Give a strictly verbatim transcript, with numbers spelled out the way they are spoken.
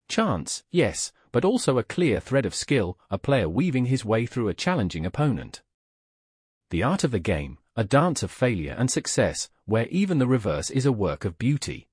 Chance, yes, but also a clear thread of skill, a player weaving his way through a challenging opponent. The art of the game, a dance of failure and success, where even the reverse is a work of beauty.